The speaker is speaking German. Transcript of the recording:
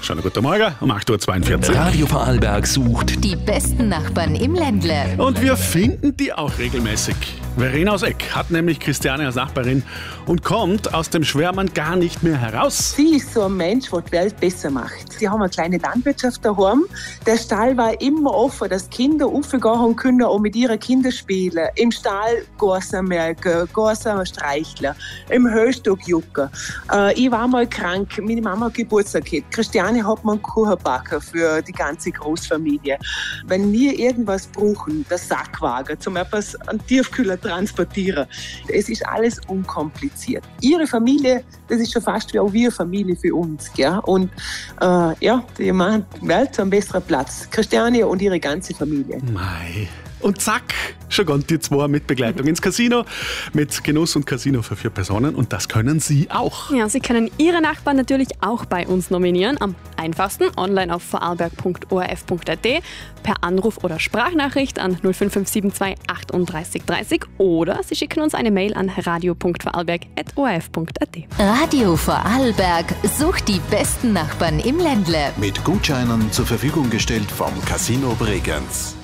Schönen guten Morgen um 8.42 Uhr. Radio Vorarlberg sucht Die besten Nachbarn im Ländle. Und wir finden die auch regelmäßig. Verena aus Eck hat nämlich Christiane als Nachbarin und kommt aus dem Schwärmen gar nicht mehr heraus. Sie ist so ein Mensch, der die Welt besser macht. Sie haben eine kleine Landwirtschaft daheim. Der Stall war immer offen, dass Kinder raufgehen können und mit ihren Kindern spielen. Im Stall Gorsen melken, Gorsen streicheln, im Höhenstock jucken. Ich war mal krank, meine Mama hat Geburtstag gehabt. Christiane hat mir einen Kuchen backen für die ganze Großfamilie. Wenn wir irgendwas brauchen, der Sackwagen, zum etwas an Tiefkühler transportieren. Es ist alles unkompliziert. Ihre Familie, das ist schon fast wie auch wir Familie für uns. Gell? Und die machen die Welt zu einem besseren Platz. Christiane und ihre ganze Familie. Mei. Und zack, schon gehen die zwei mit Begleitung ins Casino. Mit Genuss und Casino für 4 Personen. Und das können Sie auch. Ja, Sie können Ihre Nachbarn natürlich auch bei uns nominieren. Am einfachsten online auf vorarlberg.orf.at, per Anruf oder Sprachnachricht an 05572 38 30 oder Sie schicken uns eine Mail an radio.vorarlberg@orf.at. Radio Vorarlberg sucht die besten Nachbarn im Ländle. mit Gutscheinen zur Verfügung gestellt vom Casino Bregenz.